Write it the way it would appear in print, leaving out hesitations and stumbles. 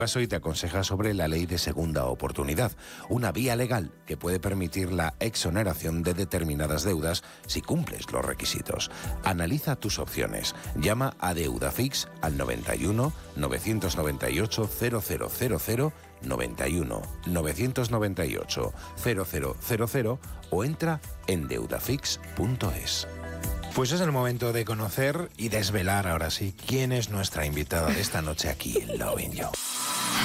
y te aconseja sobre la ley de segunda oportunidad, una vía legal que puede permitir la exoneración de determinadas deudas si cumples los requisitos. Analiza tus opciones. Llama a Deudafix al 91 998 0000 91 998 0000 o entra en deudafix.es. Pues es el momento de conocer y desvelar ahora sí quién es nuestra invitada de esta noche aquí en Lovin' You.